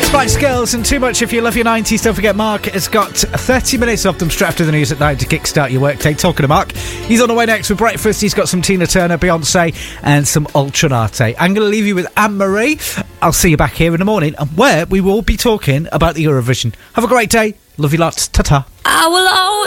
Spice Girls and Too Much If You Love Your 90s. Don't forget, Mark has got 30 minutes of them straight after the news at 9 to kickstart your workday. Talking to Mark, he's on the way next with breakfast. He's got some Tina Turner, Beyonce and some Ultranate. I'm going to leave you with Anne-Marie. I'll see you back here in the morning, and where we will be talking about the Eurovision. Have a great day. Love you lots. Ta-ta. I will always